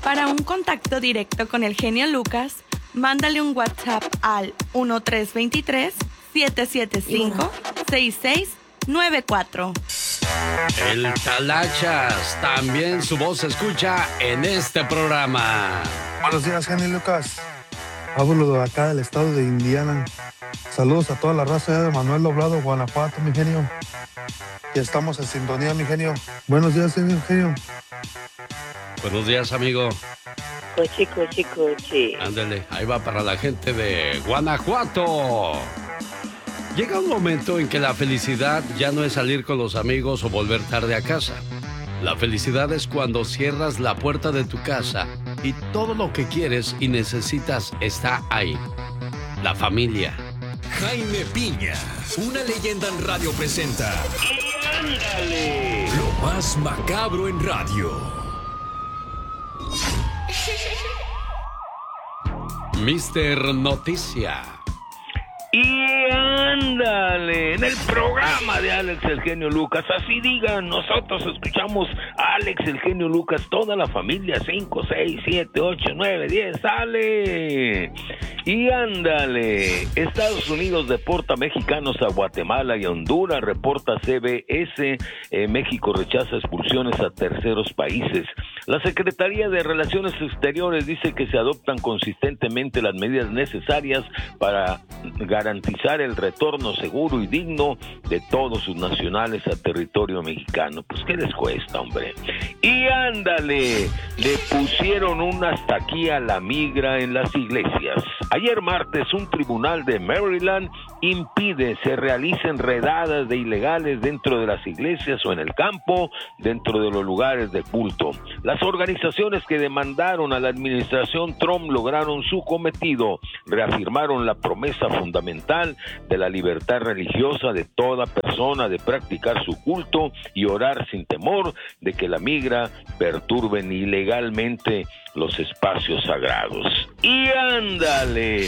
Para un contacto directo con el genio Lucas, mándale un WhatsApp al 1323-775-6694. El Talachas, también su voz se escucha en este programa. Buenos días, genio Lucas. Hablo de acá del estado de Indiana. Saludos a toda la raza de Manuel Doblado, Guanajuato, mi genio. Y estamos en sintonía, mi genio. Buenos días, genio. Buenos días, amigo. Coche. Ándale, ahí va para la gente de Guanajuato. Llega un momento en que la felicidad ya no es salir con los amigos o volver tarde a casa. La felicidad es cuando cierras la puerta de tu casa y todo lo que quieres y necesitas está ahí. La familia. Jaime Piña, una leyenda en radio presenta. ¡Y ándale! Lo más macabro en radio. Mister Noticia. Y ándale, en el programa de Alex el Genio Lucas, así digan, nosotros escuchamos a Alex el Genio Lucas, toda la familia, 5, 6, 7, 8, 9, 10, ¡sale! Y ándale, Estados Unidos deporta mexicanos a Guatemala y a Honduras, reporta CBS, México rechaza expulsiones a terceros países. La Secretaría de Relaciones Exteriores dice que se adoptan consistentemente las medidas necesarias para garantizar el retorno seguro y digno de todos sus nacionales a territorio mexicano. Pues, ¿qué les cuesta, hombre? Y ándale, le pusieron un hasta aquí a la migra en las iglesias. Ayer martes, un tribunal de Maryland impide se realicen redadas de ilegales dentro de las iglesias o en el campo, dentro de los lugares de culto. Las organizaciones que demandaron a la administración Trump lograron su cometido, reafirmaron la promesa fundamental de la libertad religiosa de toda persona de practicar su culto y orar sin temor de que la migra perturben ilegalmente los espacios sagrados. Y ándale,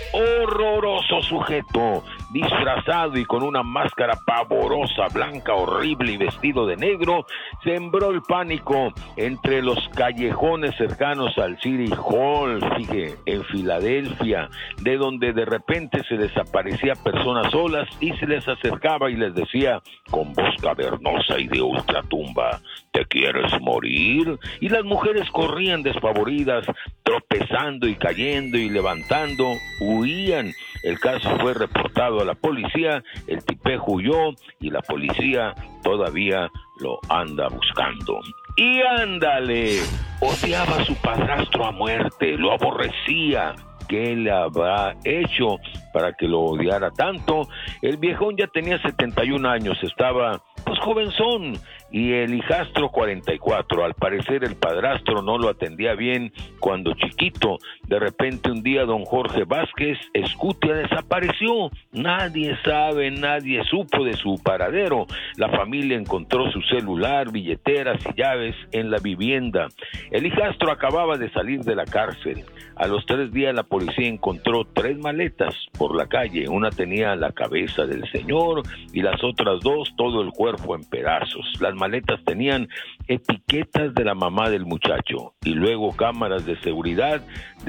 horroroso sujeto, disfrazado y con una máscara pavorosa, blanca, horrible y vestido de negro, sembró el pánico entre los callejones cercanos al City Hall, fíjate, en Filadelfia, de donde de repente se les aparecía personas solas y se les acercaba y les decía con voz cavernosa y de ultratumba: ¿te quieres morir? Y las mujeres corrían despavoridas, tropezando y cayendo y levantando, huían. El caso fue reportado a la policía, el tipejo huyó y la policía todavía lo anda buscando. Y ándale, odiaba a su padrastro a muerte, lo aborrecía. ¿Qué le habrá hecho para que lo odiara tanto? El viejón ya tenía 71 años, estaba pues jovenzón, y el hijastro 44. Al parecer el padrastro no lo atendía bien cuando chiquito. De repente un día don Jorge Vázquez Escutia desapareció. Nadie sabe, nadie supo de su paradero. La familia encontró su celular, billeteras y llaves en la vivienda. El hijastro acababa de salir de la cárcel. A los 3 días la policía encontró 3 maletas por la calle. Una tenía la cabeza del señor y las otras 2 todo el cuerpo en pedazos. Las maletas tenían etiquetas de la mamá del muchacho y luego cámaras de seguridad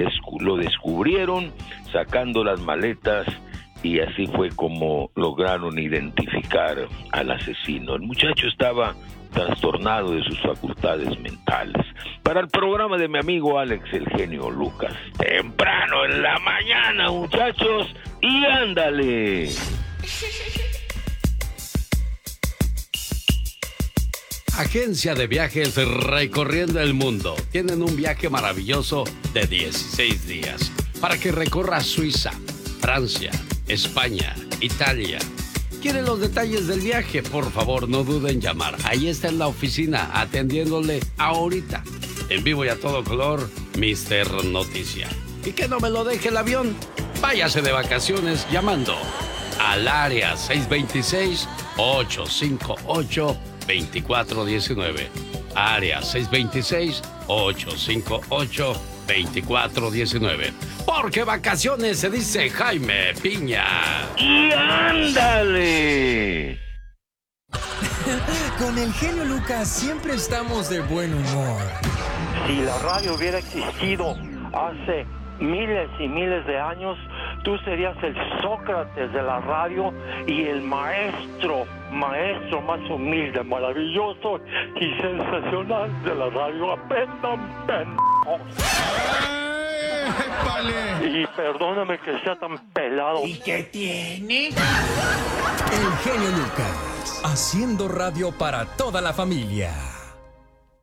lo descubrieron sacando las maletas y así fue como lograron identificar al asesino. El muchacho estaba trastornado de sus facultades mentales. Para el programa de mi amigo Alex el Genio Lucas, temprano en la mañana, muchachos, y ándale. Agencia de viajes recorriendo el mundo. Tienen un viaje maravilloso de 16 días para que recorras Suiza, Francia, España, Italia. ¿Quieren los detalles del viaje? Por favor, no duden en llamar. Ahí está en la oficina, atendiéndole ahorita. En vivo y a todo color, Mister Noticia. Y que no me lo deje el avión. Váyase de vacaciones llamando al área 626-858-2419. Área 626-858-2419. Porque vacaciones se dice Jaime Piña. ¡Y ándale! Con el genio Lucas siempre estamos de buen humor. Si la radio hubiera existido hace miles y miles de años, tú serías el Sócrates de la radio y el maestro más humilde, maravilloso y sensacional de la radio. Aprendan, pendejos. Y perdóname que sea tan pelado. ¿Y qué tiene? El genio Lucas, haciendo radio para toda la familia.